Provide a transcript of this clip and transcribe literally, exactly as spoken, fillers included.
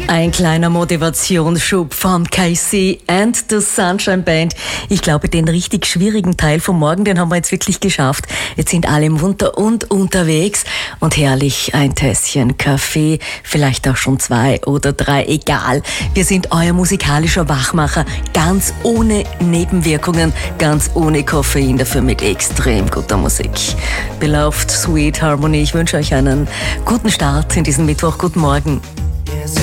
Ein kleiner Motivationsschub von K C and the Sunshine Band. Ich glaube, den richtig schwierigen Teil vom Morgen, den haben wir jetzt wirklich geschafft. Jetzt sind alle munter und unterwegs und herrlich ein Tässchen Kaffee, vielleicht auch schon zwei oder drei, egal. Wir sind euer musikalischer Wachmacher, ganz ohne Nebenwirkungen, ganz ohne Koffein, dafür mit extrem guter Musik. Beloved Sweet Harmony, ich wünsche euch einen guten Start in diesen Mittwoch. Guten Morgen.